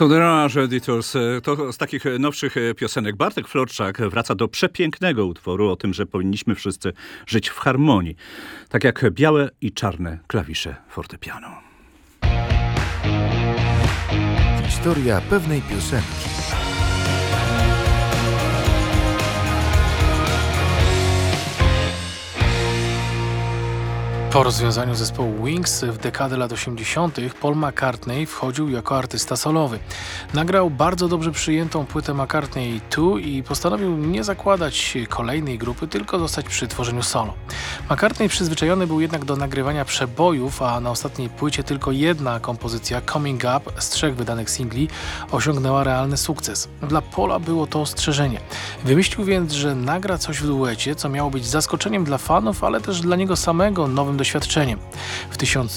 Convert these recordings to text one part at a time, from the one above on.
To The Garage Editors. To z takich nowszych piosenek Bartek Florczak wraca do przepięknego utworu o tym, że powinniśmy wszyscy żyć w harmonii. Tak jak białe i czarne klawisze fortepianu. Historia pewnej piosenki. Po rozwiązaniu zespołu Wings w dekadę lat 80. Paul McCartney wchodził jako artysta solowy. Nagrał bardzo dobrze przyjętą płytę McCartney 2 i postanowił nie zakładać kolejnej grupy, tylko zostać przy tworzeniu solo. McCartney przyzwyczajony był jednak do nagrywania przebojów, a na ostatniej płycie tylko jedna kompozycja, Coming Up, z 3 wydanych singli, osiągnęła realny sukces. Dla Paula było to ostrzeżenie. Wymyślił więc, że nagra coś w duecie, co miało być zaskoczeniem dla fanów, ale też dla niego samego nowym doświadczeniem. W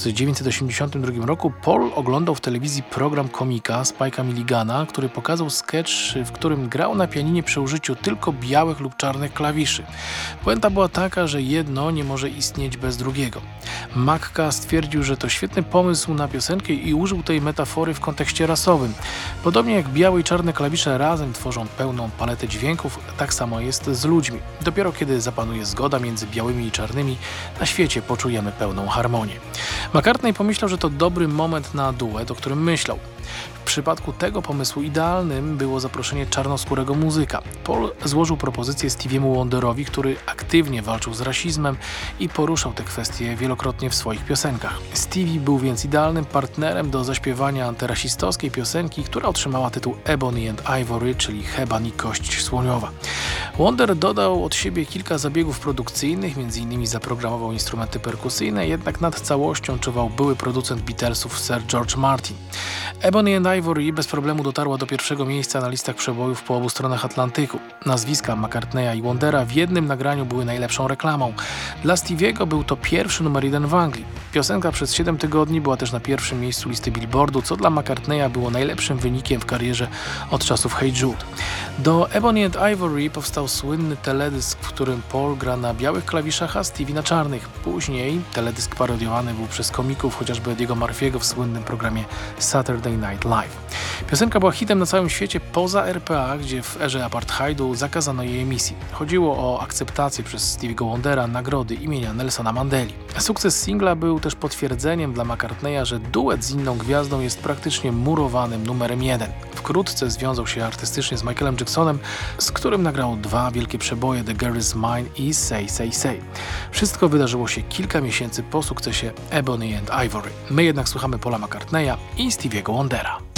1982 roku Paul oglądał w telewizji program komika Spike'a Milligana, który pokazał sketch, w którym grał na pianinie przy użyciu tylko białych lub czarnych klawiszy. Puenta była taka, że jedno nie może istnieć bez drugiego. Macka stwierdził, że to świetny pomysł na piosenkę i użył tej metafory w kontekście rasowym. Podobnie jak białe i czarne klawisze razem tworzą pełną paletę dźwięków, tak samo jest z ludźmi. Dopiero kiedy zapanuje zgoda między białymi i czarnymi, na świecie poczujemy pełną harmonię. McCartney pomyślał, że to dobry moment na duet, o którym myślał. W przypadku tego pomysłu idealnym było zaproszenie czarnoskórego muzyka. Paul złożył propozycję Stevie'emu Wonderowi, który aktywnie walczył z rasizmem i poruszał te kwestie wielokrotnie w swoich piosenkach. Stevie był więc idealnym partnerem do zaśpiewania antyrasistowskiej piosenki, która otrzymała tytuł Ebony and Ivory, czyli Heban i kość słoniowa. Wonder dodał od siebie kilka zabiegów produkcyjnych, m.in. zaprogramował instrumenty perkusyjne, jednak nad całością czuwał były producent Beatlesów Sir George Martin. Ebony and Ivory bez problemu dotarła do pierwszego miejsca na listach przebojów po obu stronach Atlantyku. Nazwiska McCartneya i Wondera w jednym nagraniu były najlepszą reklamą. Dla Stevie'ego był to pierwszy numer 1 w Anglii. Piosenka przez 7 tygodni była też na pierwszym miejscu listy Billboardu, co dla McCartneya było najlepszym wynikiem w karierze od czasów Hey Jude. Do Ebony and Ivory powstał słynny teledysk, w którym Paul gra na białych klawiszach, a Stevie na czarnych. Później teledysk parodiowany był przez komików, chociażby Ediego Murphy'ego w słynnym programie Saturday Night Live. Piosenka była hitem na całym świecie poza RPA, gdzie w erze apartheidu zakazano jej emisji. Chodziło o akceptację przez Stevie'ego Wondera nagrody imienia Nelsona Mandeli. Sukces singla był też potwierdzeniem dla McCartneya, że duet z inną gwiazdą jest praktycznie murowanym numerem 1. Wkrótce związał się artystycznie z Michaelem Jacksonem, z którym nagrał 2 wielkie przeboje The Girl Is Mine i Say Say Say. Wszystko wydarzyło się kilka miesięcy po sukcesie Ebony and Ivory. My jednak słuchamy Paula McCartneya i Stevie'ego Wondera.